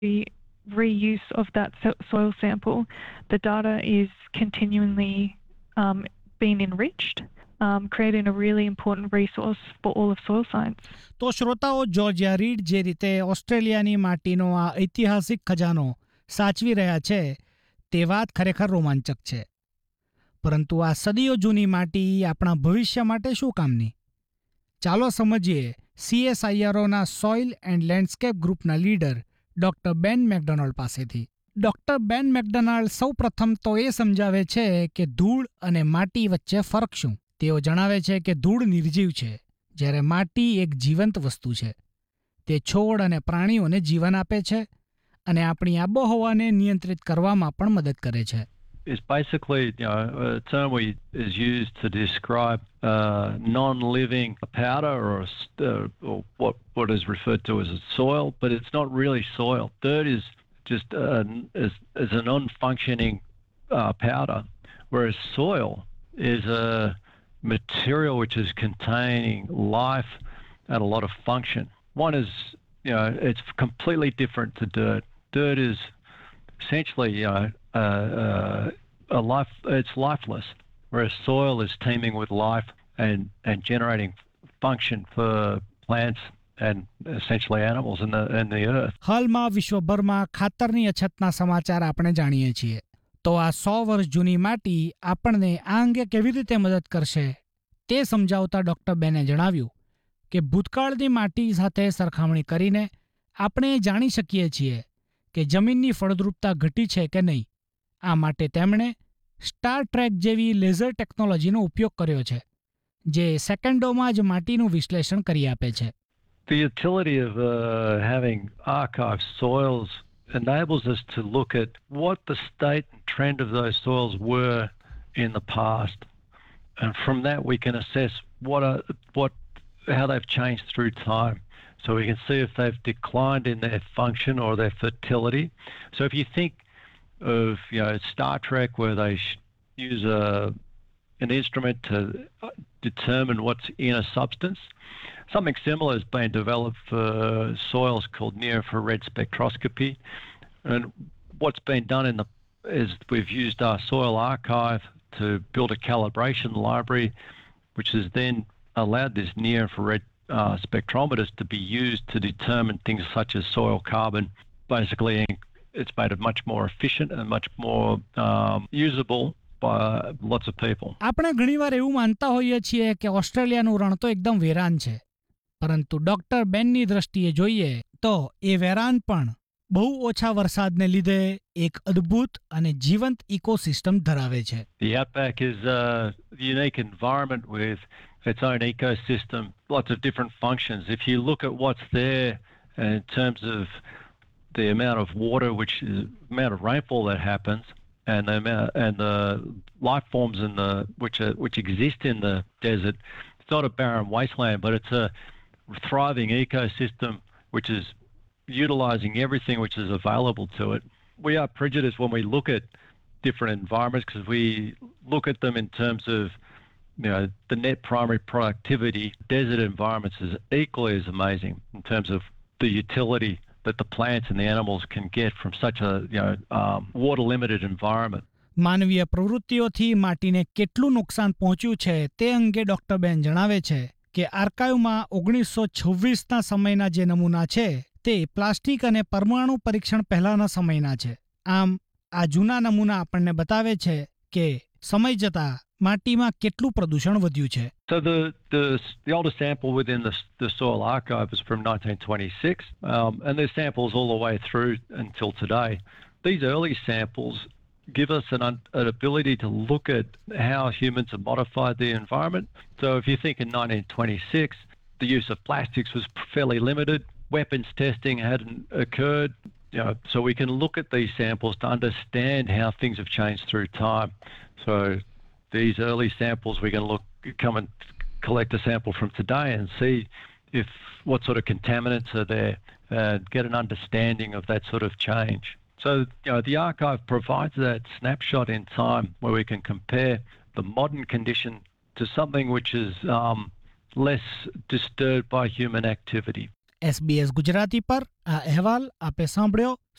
the reuse of that soil sample, the data is continually being enriched, creating a really important resource for all of soil science. તો શ્રોતાઓ, Georgia read જે રીતે ઓસ્ટ્રેલિયાની માટીનો આ ઐતિહાસિક ખજાનો સાચવી રહ્યા છે તે વાત ખરેખર રોમાંચક છે. પરંતુ આ સદીઓ જૂની માટી આપણા ભવિષ્ય માટે શું કામની? ચાલો સમજીએ CSIROના સોઇલ એન્ડ લેન્ડસ્કેપ ગ્રુપના લીડર ડોક્ટર બેન મેકડોનાલ્ડ પાસેથી. ડોક્ટર બેન મેકડોનાલ્ડ સૌ પ્રથમ તો એ સમજાવે છે કે ધૂળ અને માટી વચ્ચે ફરક શું. તેઓ જણાવે છે કે ધૂળ નિર્જીવ છે, જ્યારે માટી એક જીવંત વસ્તુ છે. તે છોડ અને પ્રાણીઓને જીવન આપે છે અને આપણી આબોહવાને નિયંત્રિત કરવામાં પણ મદદ કરે છે. Is basically, a term is used to describe non-living powder or what is referred to as a soil, but it's not really soil. Dirt is just is a non-functioning powder, whereas soil is a material which is containing life and a lot of function. One is, it's completely different to dirt. Dirt is essentially, it's lifeless, whereas soil is teeming with life and generating function for plants and essentially animals in the earth. હાલમાં વિશ્વભરમાં ખાતરની અછતના સમાચાર આપણે જાણીએ છીએ. તો આ 100 વર્ષ જૂની માટી આપણને આ અંગે કેવી રીતે મદદ કરશે તે સમજાવતા ડોક્ટર બેને જણાવ્યું કે ભૂતકાળની માટી સાથે સરખામણી કરીને આપણે જાણી શકીએ છીએ કે જમીનની ફળદ્રુપતા ઘટી છે કે નહીં. આ માટે તેમણે સ્ટાર ટ્રેક જેવી લેઝર ટેકનોલોજીનો ઉપયોગ કર્યો છે, જે સેકન્ડોમાં જ માટીનું વિશ્લેષણ કરી આપે છે. The utility of having archived soils enables us to look at what the state and trend of those soils were in the past, and from that we can assess how they've changed through time. So we can see if they've declined in their function or their fertility. So if you think of Star Trek, where they use an instrument to determine what's in a substance, something similar has been developed for soils called near-infrared spectroscopy. And what's been done is we've used our soil archive to build a calibration library, which has then allowed this near-infrared spectrometers to be used to determine things such as soil carbon. Basically, it's made it much more efficient and much more usable by lots of people. આપણે ઘણીવાર એવું માનતા હોઈએ છીએ કે ઓસ્ટ્રેલિયાનું રણ તો એકદમ વેરાન છે, પરંતુ ડોક્ટર બેનની દ્રષ્ટિએ જોઈએ તો એ વેરાન પણ બહુ ઓછા વરસાદને લીધે એક અદ્ભુત અને જીવંત ઇકોસિસ્ટમ ધરાવે છે. The outback is a unique environment with its own ecosystem, lots of different functions. If you look at what's there in terms of the amount of water, which is the amount of rainfall that happens, and the life forms which exist in the desert, it's not a barren wasteland, but it's a thriving ecosystem which is utilizing everything which is available to it. We are prejudiced when we look at different environments because we look at them in terms of the net primary productivity. Desert environments is equally as amazing in terms of the utility that the plants and the animals can get from such a water limited environment. માનવીય પ્રવૃત્તિઓથી માટીને કેટલું નુકસાન પહોંચ્યું છે તે અંગે doctor બેન જણાવે છે કે આર્કાઇવમાં 1926ના સમયના જે નમૂના છે તે પ્લાસ્ટિક અને પરમાણુ પરીક્ષણ પહેલાના સમયના છે. આમ આ જૂના નમૂના આપણને બતાવે છે કે સમય જતા માટીમાં કેટલું પ્રદૂષણ વધ્યું છે. So the oldest sample within the soil archive is from 1926, and there's samples all the way through until today. These early samples give us an ability to look at how humans have modified the environment. So if you think in 1926, the use of plastics was fairly limited. Weapons testing hadn't occurred. So we can look at these samples to understand how things have changed through time. So these early samples, we can come and collect a sample from today and see what sort of contaminants are there and get an understanding of that sort of change. So the archive provides that snapshot in time where we can compare the modern condition to something which is less disturbed by human activity. SBS Gujarati પર આ અહેવાલ આપે સાંભળ્યો.